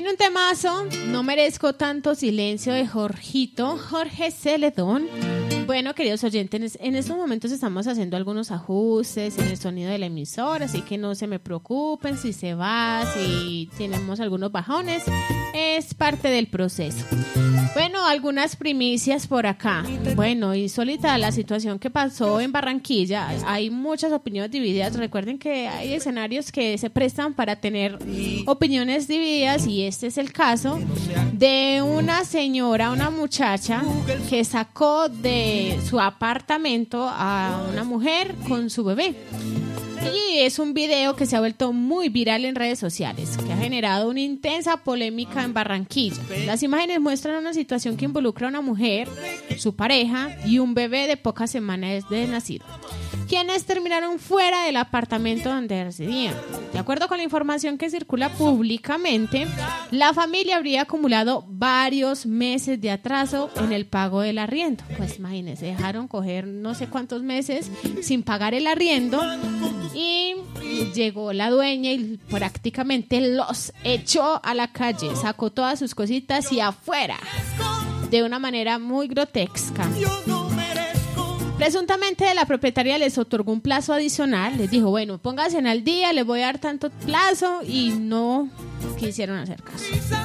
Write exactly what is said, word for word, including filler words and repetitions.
Viene un temazo, No merezco tanto silencio, de Jorgito, Jorge Celedón. Bueno, queridos oyentes, en estos momentos estamos haciendo algunos ajustes en el sonido de la emisora, así que no se me preocupen si se va, si tenemos algunos bajones, es parte del proceso. Bueno, algunas primicias por acá. Bueno, insólita la situación que pasó en Barranquilla. Hay muchas opiniones divididas. Recuerden que hay escenarios que se prestan para tener opiniones divididas y este es el caso de una señora, una muchacha que sacó de su apartamento a una mujer con su bebé. Y es un video que se ha vuelto muy viral en redes sociales, que ha generado una intensa polémica en Barranquilla. Las imágenes muestran una situación que involucra a una mujer, su pareja y un bebé de pocas semanas de nacido, quienes terminaron fuera del apartamento donde residían. De acuerdo con la información que circula públicamente, la familia habría acumulado varios meses de atraso en el pago del arriendo. Pues imagínense, dejaron coger no sé cuántos meses sin pagar el arriendo y llegó la dueña y prácticamente los echó a la calle, sacó todas sus cositas y afuera, de una manera muy grotesca. Presuntamente la propietaria les otorgó un plazo adicional, les dijo, bueno, pónganse al día, les voy a dar tanto plazo y no quisieron hacer caso.